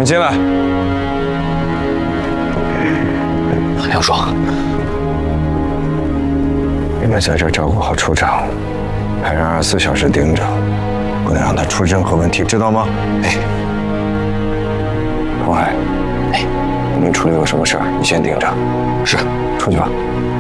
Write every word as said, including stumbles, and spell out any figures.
进来。 梁爽， 你们在这照顾好处长，还是二十四小时盯着，不能让他出任何问题，知道吗？ 哎。 洪海，哎，你们处里有什么事儿，你先盯着。 是， 出去吧。